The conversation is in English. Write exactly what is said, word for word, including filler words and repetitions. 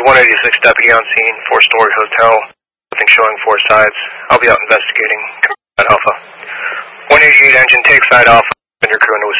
one eighty-six deputy on scene, four-story hotel. Nothing showing four sides. I'll be out investigating. At Alpha. one eighty-eight engine, take side Alpha. Send your crew into